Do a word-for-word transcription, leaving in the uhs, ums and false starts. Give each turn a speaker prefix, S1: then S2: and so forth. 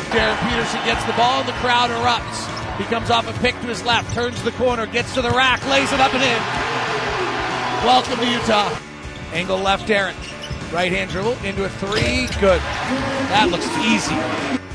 S1: Darren Peterson gets the ball, and the crowd erupts. He comes off a pick to his left, turns the corner, gets to the rack, lays it up and in. Welcome to Utah. Angle left, Darren. Right hand dribble into a three. Good. That looks easy.